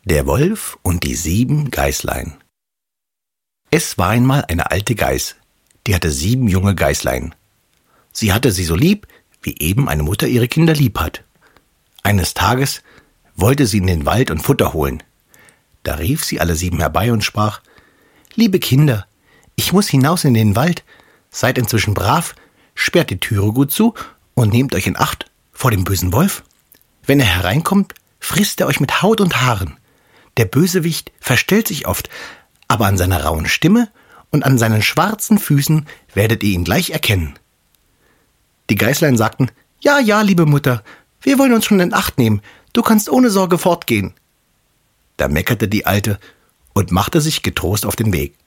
Der Wolf und die 7 Geißlein. Es war einmal eine alte Geiß, die hatte 7 junge Geißlein. Sie hatte sie so lieb, wie eben eine Mutter ihre Kinder lieb hat. Eines Tages wollte sie in den Wald und Futter holen. Da rief sie alle 7 herbei und sprach: »Liebe Kinder, ich muss hinaus in den Wald. Seid inzwischen brav, sperrt die Türe gut zu und nehmt euch in Acht vor dem bösen Wolf. Wenn er hereinkommt, frisst er euch mit Haut und Haaren. Der Bösewicht verstellt sich oft, aber an seiner rauen Stimme und an seinen schwarzen Füßen werdet ihr ihn gleich erkennen.« Die Geißlein sagten: »Ja, ja, liebe Mutter, wir wollen uns schon in Acht nehmen. Du kannst ohne Sorge fortgehen.« Da meckerte die Alte und machte sich getrost auf den Weg.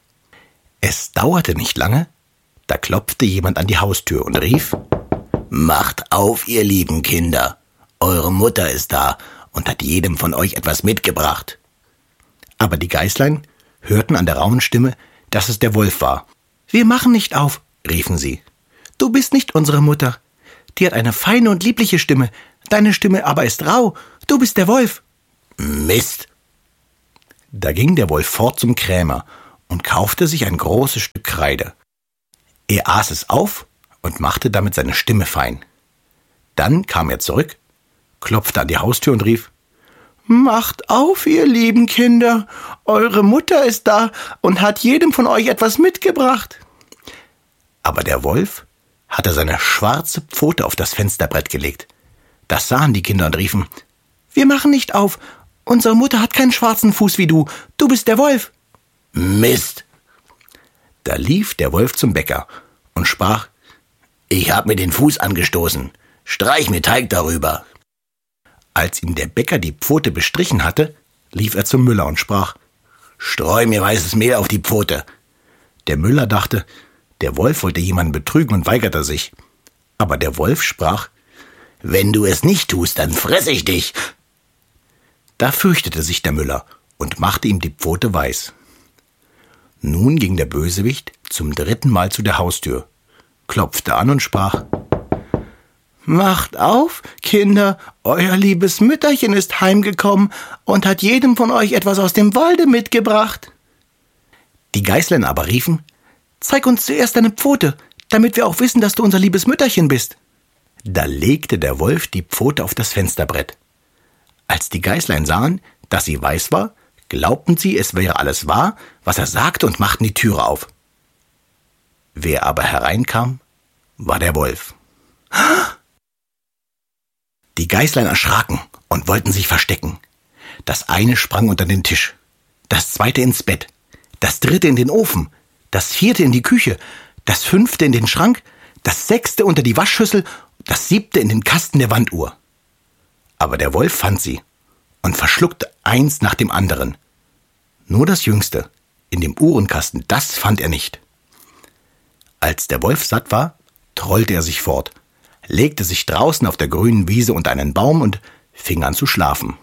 Es dauerte nicht lange, da klopfte jemand an die Haustür und rief: »Macht auf, ihr lieben Kinder, eure Mutter ist da und hat jedem von euch etwas mitgebracht.« Aber die Geißlein hörten an der rauen Stimme, dass es der Wolf war. »Wir machen nicht auf«, riefen sie. »Du bist nicht unsere Mutter. Die hat eine feine und liebliche Stimme, deine Stimme aber ist rau. Du bist der Wolf.« »Mist!« Da ging der Wolf fort zum Krämer und kaufte sich ein großes Stück Kreide. Er aß es auf und machte damit seine Stimme fein. Dann kam er zurück, klopfte an die Haustür und rief: »Macht auf, ihr lieben Kinder, eure Mutter ist da und hat jedem von euch etwas mitgebracht.« Aber der Wolf hatte seine schwarze Pfote auf das Fensterbrett gelegt. Das sahen die Kinder und riefen: »Wir machen nicht auf, unsere Mutter hat keinen schwarzen Fuß wie du, du bist der Wolf.« »Mist!« Da lief der Wolf zum Bäcker und sprach: »Ich hab mir den Fuß angestoßen, streich mir Teig darüber.« Als ihm der Bäcker die Pfote bestrichen hatte, lief er zum Müller und sprach: »Streu mir weißes Mehl auf die Pfote.« Der Müller dachte, der Wolf wollte jemanden betrügen und weigerte sich. Aber der Wolf sprach: »Wenn du es nicht tust, dann fress ich dich.« Da fürchtete sich der Müller und machte ihm die Pfote weiß. Nun ging der Bösewicht zum 3. Mal zu der Haustür, klopfte an und sprach: »Macht auf, Kinder, euer liebes Mütterchen ist heimgekommen und hat jedem von euch etwas aus dem Walde mitgebracht.« Die Geißlein aber riefen: »Zeig uns zuerst deine Pfote, damit wir auch wissen, dass du unser liebes Mütterchen bist.« Da legte der Wolf die Pfote auf das Fensterbrett. Als die Geißlein sahen, dass sie weiß war, glaubten sie, es wäre alles wahr, was er sagte, und machten die Türe auf. Wer aber hereinkam, war der Wolf. Die Geißlein erschraken und wollten sich verstecken. Das eine sprang unter den Tisch, das zweite ins Bett, das dritte in den Ofen, das vierte in die Küche, das 5. in den Schrank, das 6. unter die Waschschüssel, das 7. in den Kasten der Wanduhr. Aber der Wolf fand sie und verschluckte eins nach dem anderen. Nur das Jüngste, in dem Uhrenkasten, das fand er nicht. Als der Wolf satt war, trollte er sich fort, legte sich draußen auf der grünen Wiese unter einen Baum und fing an zu schlafen.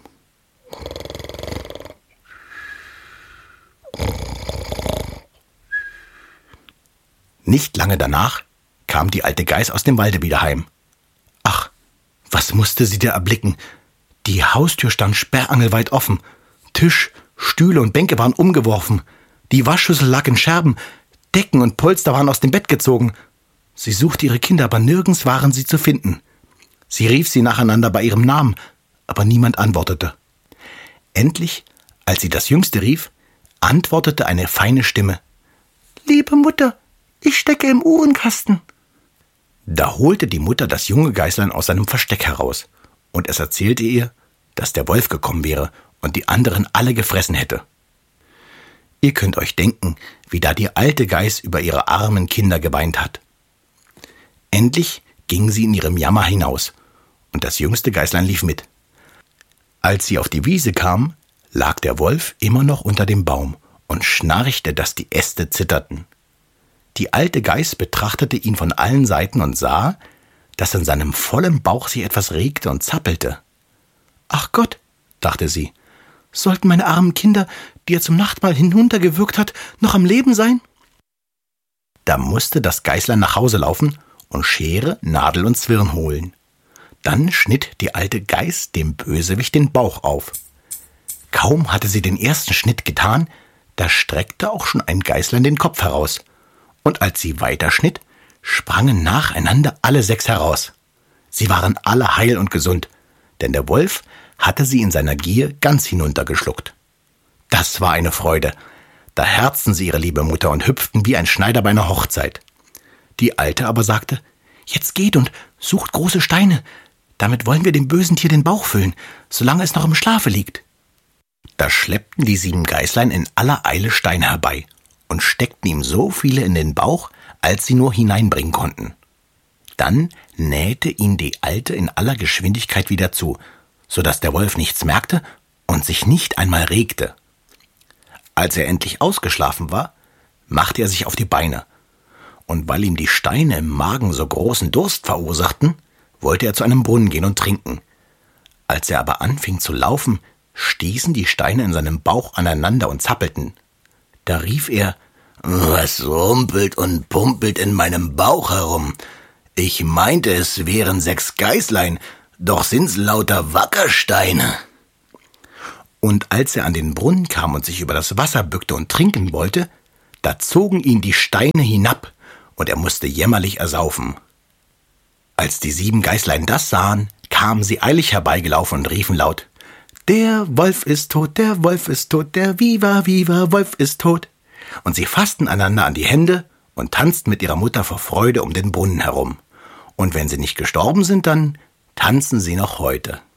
Nicht lange danach kam die alte Geiß aus dem Walde wieder heim. Ach, was musste sie da erblicken? Die Haustür stand sperrangelweit offen. Tisch, Stühle und Bänke waren umgeworfen. Die Waschschüssel lag in Scherben. Decken und Polster waren aus dem Bett gezogen. Sie suchte ihre Kinder, aber nirgends waren sie zu finden. Sie rief sie nacheinander bei ihrem Namen, aber niemand antwortete. Endlich, als sie das Jüngste rief, antwortete eine feine Stimme: »Liebe Mutter, ich stecke im Uhrenkasten.« Da holte die Mutter das junge Geißlein aus seinem Versteck heraus, und es erzählte ihr, dass der Wolf gekommen wäre und die anderen alle gefressen hätte. Ihr könnt euch denken, wie da die alte Geiß über ihre armen Kinder geweint hat. Endlich ging sie in ihrem Jammer hinaus, und das jüngste Geißlein lief mit. Als sie auf die Wiese kam, lag der Wolf immer noch unter dem Baum und schnarchte, dass die Äste zitterten. Die alte Geiß betrachtete ihn von allen Seiten und sah, dass in seinem vollen Bauch sich etwas regte und zappelte. »Ach Gott«, dachte sie, »sollten meine armen Kinder, die er zum Nachtmahl hinuntergewürgt hat, noch am Leben sein?« Da musste das Geißlein nach Hause laufen und Schere, Nadel und Zwirn holen. Dann schnitt die alte Geiß dem Bösewicht den Bauch auf. Kaum hatte sie den ersten Schnitt getan, da streckte auch schon ein Geißlein den Kopf heraus. Und als sie weiterschnitt, sprangen nacheinander alle 6 heraus. Sie waren alle heil und gesund, denn der Wolf hatte sie in seiner Gier ganz hinuntergeschluckt. Das war eine Freude. Da herzten sie ihre liebe Mutter und hüpften wie ein Schneider bei einer Hochzeit. Die Alte aber sagte: »Jetzt geht und sucht große Steine. Damit wollen wir dem bösen Tier den Bauch füllen, solange es noch im Schlafe liegt.« Da schleppten die 7 Geißlein in aller Eile Steine herbei und steckten ihm so viele in den Bauch, als sie nur hineinbringen konnten. Dann nähte ihn die Alte in aller Geschwindigkeit wieder zu, so dass der Wolf nichts merkte und sich nicht einmal regte. Als er endlich ausgeschlafen war, machte er sich auf die Beine, und weil ihm die Steine im Magen so großen Durst verursachten, wollte er zu einem Brunnen gehen und trinken. Als er aber anfing zu laufen, stießen die Steine in seinem Bauch aneinander und zappelten. Da rief er: »Was rumpelt und pumpelt in meinem Bauch herum? Ich meinte, es wären 6 Geißlein, doch sind's lauter Wackersteine.« Und als er an den Brunnen kam und sich über das Wasser bückte und trinken wollte, da zogen ihn die Steine hinab, und er musste jämmerlich ersaufen. Als die 7 Geißlein das sahen, kamen sie eilig herbeigelaufen und riefen laut: »Der Wolf ist tot, der Wolf ist tot, der Viva, Viva, Wolf ist tot.« Und sie fassten einander an die Hände und tanzten mit ihrer Mutter vor Freude um den Brunnen herum. Und wenn sie nicht gestorben sind, dann tanzen sie noch heute.